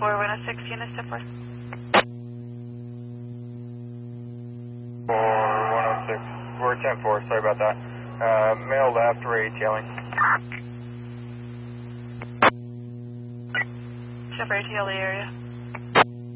4106, unit step 4. 4106. We're 10-4, sorry about that. Male left, ray tailing. Chevrolet tail the area.